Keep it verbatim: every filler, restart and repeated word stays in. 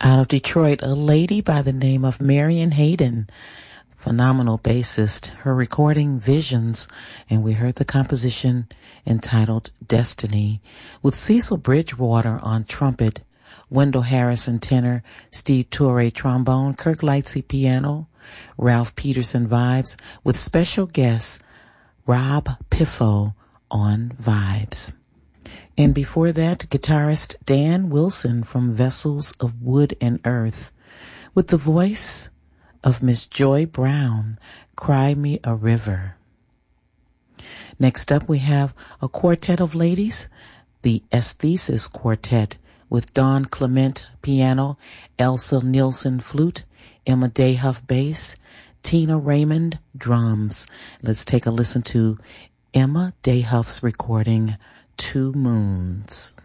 Out of Detroit, a lady by the name of Marian Hayden, phenomenal bassist. Her recording Visions, and we heard the composition entitled Destiny, with Cecil Bridgewater on trumpet, Wendell Harrison tenor, Steve Torre trombone, Kirk Lightsey piano, Ralph Peterson vibes, with special guests Rob Piffo on vibes. And before that, guitarist Dan Wilson from Vessels of Wood and Earth, with the voice of Miss Joy Brown, Cry Me a River. Next up, we have a quartet of ladies, the Aesthesis Quartet, with Dawn Clement piano, Elsa Nielsen flute, Emma Dayhuff bass, Tina Raymond drums. Let's take a listen to Emma Dayhuff's recording, Two Moons.